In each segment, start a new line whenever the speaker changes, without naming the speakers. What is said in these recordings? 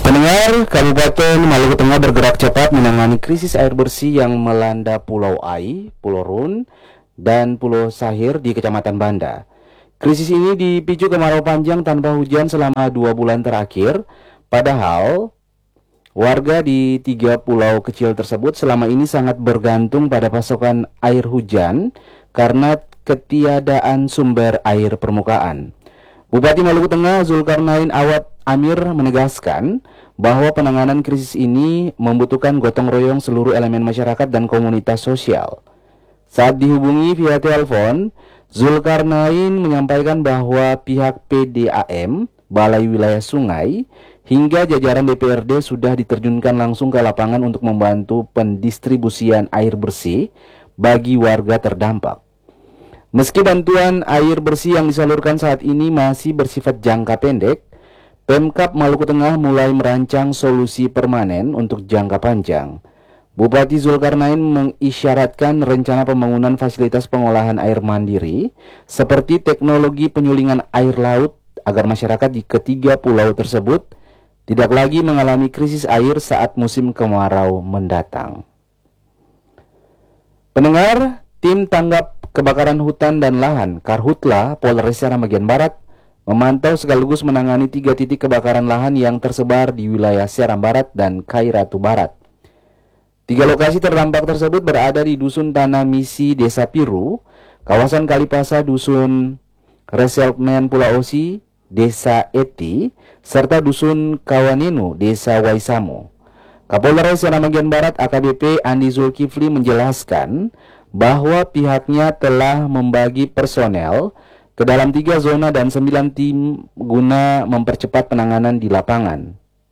Pendengar, Kabupaten Maluku Tengah bergerak cepat menangani krisis air bersih yang melanda Pulau Ai, Pulau Run, dan Pulau Sahir di Kecamatan Banda. Krisis ini dipicu kemarau panjang tanpa hujan selama 2 bulan terakhir, padahal warga di 3 pulau kecil tersebut selama ini sangat bergantung pada pasokan air hujan karena ketiadaan sumber air permukaan. Bupati Maluku Tengah Zulkarnain Awad Amir menegaskan bahwa penanganan krisis ini membutuhkan gotong royong seluruh elemen masyarakat dan komunitas sosial. Saat dihubungi via telepon, Zulkarnain menyampaikan bahwa pihak PDAM, Balai Wilayah Sungai, hingga jajaran DPRD sudah diterjunkan langsung ke lapangan untuk membantu pendistribusian air bersih bagi warga terdampak. Meski bantuan air bersih yang disalurkan saat ini masih bersifat jangka pendek, Pemkab Maluku Tengah mulai merancang solusi permanen untuk jangka panjang. Bupati Zulkarnain mengisyaratkan rencana pembangunan fasilitas pengolahan air mandiri seperti teknologi penyulingan air laut agar masyarakat di ketiga pulau tersebut tidak lagi mengalami krisis air saat musim kemarau mendatang. Pendengar, tim tanggap kebakaran hutan dan lahan Karhutla Polres Seram bagian Barat memantau sekaligus menangani 3 titik kebakaran lahan yang tersebar di wilayah Seram Barat dan Kairatu Barat. 3 lokasi terdampak tersebut berada di Dusun Tanah Misi Desa Piru, kawasan Kalipasa Dusun Resettlement Pulau Osi Desa Eti, serta Dusun Kawanenu Desa Waisamo. Kapolres Seram bagian Barat AKBP Andi Zulkifli menjelaskan bahwa pihaknya telah membagi personel ke dalam 3 zona dan 9 tim guna mempercepat penanganan di lapangan.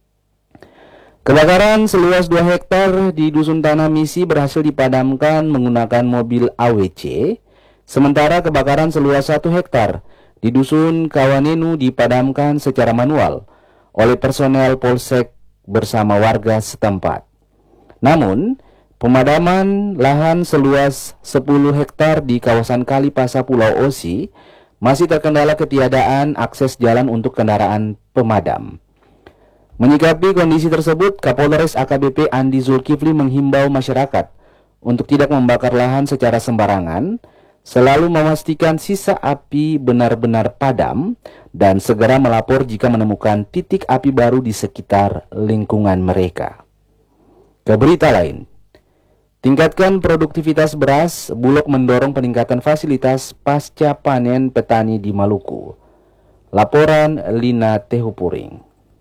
Kebakaran seluas 2 hektar di Dusun Tanah Misi berhasil dipadamkan menggunakan mobil AWC, sementara kebakaran seluas 1 hektar di Dusun Kawanenu dipadamkan secara manual oleh personel Polsek bersama warga setempat. Namun, pemadaman lahan seluas 10 hektar di kawasan Kalipasa Pulau Osi masih terkendala ketiadaan akses jalan untuk kendaraan pemadam. Menyikapi kondisi tersebut, Kapolres AKBP Andi Zulkifli menghimbau masyarakat untuk tidak membakar lahan secara sembarangan, selalu memastikan sisa api benar-benar padam, dan segera melapor jika menemukan titik api baru di sekitar lingkungan mereka. Ke berita lain. Tingkatkan produktivitas beras, Bulog mendorong peningkatan fasilitas pasca panen petani di Maluku. Laporan Lina Tehupuring.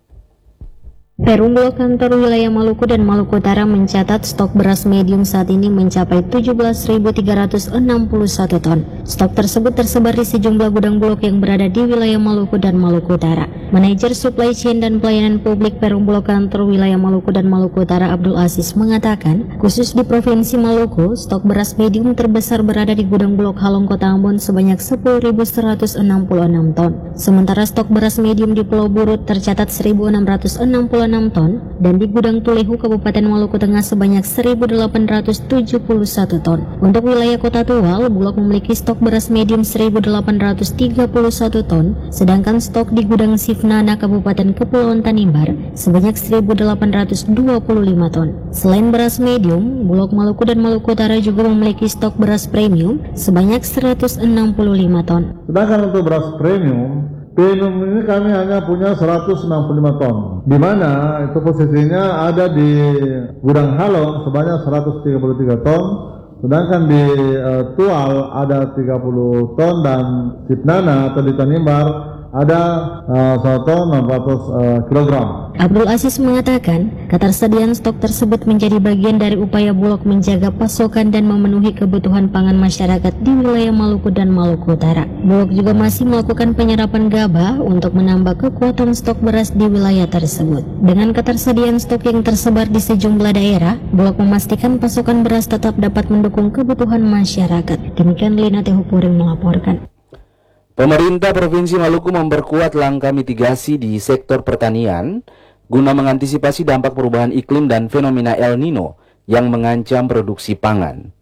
Perum Bulog Kantor Wilayah Maluku dan Maluku Utara mencatat stok beras medium saat ini mencapai 17.361 ton. Stok tersebut tersebar di sejumlah gudang Bulog yang berada di wilayah Maluku dan Maluku Utara. Manajer Supply Chain dan Pelayanan Publik Perum Bulog Kantor Wilayah Maluku dan Maluku Utara Abdul Aziz mengatakan, khusus di Provinsi Maluku, stok beras medium terbesar berada di gudang Bulog Halong Kota Ambon sebanyak 10.166 ton. Sementara stok beras medium di Pulau Burut tercatat 1.666 ton dan di gudang Tulehu Kabupaten Maluku Tengah sebanyak 1.871 ton. Untuk wilayah Kota Tual, Bulog memiliki stok beras medium 1.831 ton, sedangkan stok di gudang Sifnana Kabupaten Kepulauan Tanimbar sebanyak 1.825 ton. Selain beras medium, Bulog Maluku dan Maluku Utara juga memiliki stok beras premium sebanyak 165 ton.
Sedangkan untuk beras premium ini kami hanya punya 165 ton, di mana itu posisinya ada di gudang Halong sebanyak 133 ton, sedangkan di Tual ada 30 ton dan Sipnana atau di Tanimbar ada 1 ton 400 kg.
Abdul Aziz mengatakan, ketersediaan stok tersebut menjadi bagian dari upaya Bulog menjaga pasokan dan memenuhi kebutuhan pangan masyarakat di wilayah Maluku dan Maluku Utara. Bulog juga masih melakukan penyerapan gabah untuk menambah kekuatan stok beras di wilayah tersebut. Dengan ketersediaan stok yang tersebar di sejumlah daerah, Bulog memastikan pasokan beras tetap dapat mendukung kebutuhan masyarakat. Demikian Lina Tehupuring melaporkan.
Pemerintah Provinsi Maluku memperkuat langkah mitigasi di sektor pertanian guna mengantisipasi dampak perubahan iklim dan fenomena El Nino yang mengancam produksi pangan.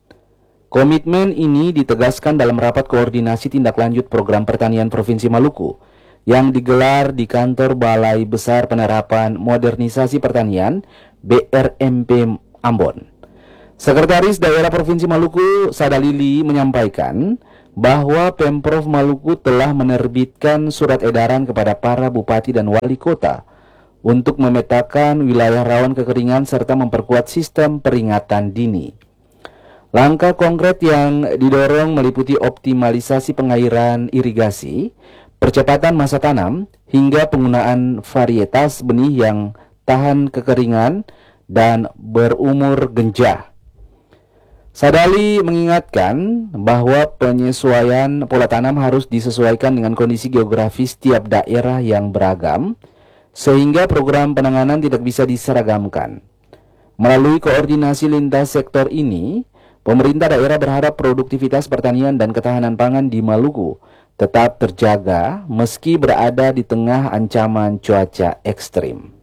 Komitmen ini ditegaskan dalam rapat koordinasi tindak lanjut program pertanian Provinsi Maluku yang digelar di kantor Balai Besar Penerapan Modernisasi Pertanian BRMP Ambon. Sekretaris Daerah Provinsi Maluku, Sadalili, menyampaikan bahwa Pemprov Maluku telah menerbitkan surat edaran kepada para bupati dan wali kota untuk memetakan wilayah rawan kekeringan serta memperkuat sistem peringatan dini. Langkah konkret yang didorong meliputi optimalisasi pengairan irigasi, percepatan masa tanam, hingga penggunaan varietas benih yang tahan kekeringan dan berumur genjah. Sadali mengingatkan bahwa penyesuaian pola tanam harus disesuaikan dengan kondisi geografis tiap daerah yang beragam, sehingga program penanganan tidak bisa diseragamkan. Melalui koordinasi lintas sektor ini, pemerintah daerah berharap produktivitas pertanian dan ketahanan pangan di Maluku tetap terjaga meski berada di tengah ancaman cuaca ekstrim.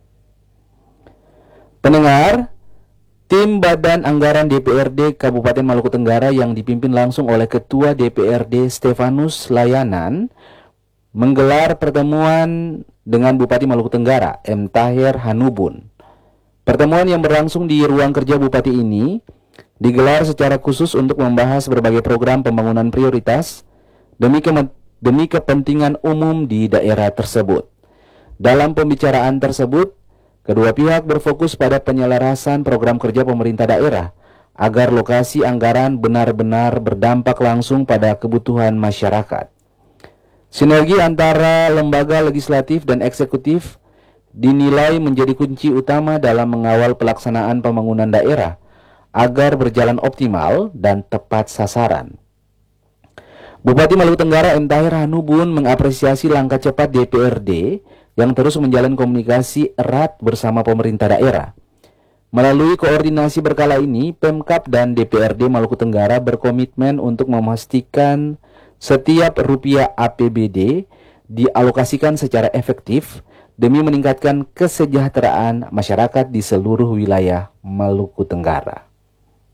Pendengar, tim Badan Anggaran DPRD Kabupaten Maluku Tenggara yang dipimpin langsung oleh Ketua DPRD Stefanus Layanan menggelar pertemuan dengan Bupati Maluku Tenggara, M. Tahir Hanubun. Pertemuan yang berlangsung di ruang kerja Bupati ini digelar secara khusus untuk membahas berbagai program pembangunan prioritas demi kepentingan umum di daerah tersebut. Dalam pembicaraan tersebut, kedua pihak berfokus pada penyelarasan program kerja pemerintah daerah agar lokasi anggaran benar-benar berdampak langsung pada kebutuhan masyarakat. Sinergi antara lembaga legislatif dan eksekutif dinilai menjadi kunci utama dalam mengawal pelaksanaan pembangunan daerah agar berjalan optimal dan tepat sasaran. Bupati Maluku Tenggara M. Tahir Hanubun mengapresiasi langkah cepat DPRD yang terus menjalin komunikasi erat bersama pemerintah daerah. Melalui koordinasi berkala ini, Pemkab dan DPRD Maluku Tenggara berkomitmen untuk memastikan setiap rupiah APBD dialokasikan secara efektif demi meningkatkan kesejahteraan masyarakat di seluruh wilayah Maluku Tenggara.